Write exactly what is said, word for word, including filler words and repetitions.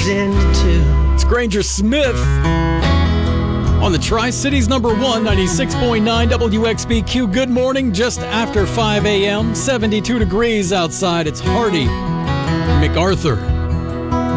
into two. It's Granger Smith on the Tri-Cities number one, ninety-six point nine W X B Q. Good morning, just after five a.m., seventy-two degrees outside. It's Hardy MacArthur.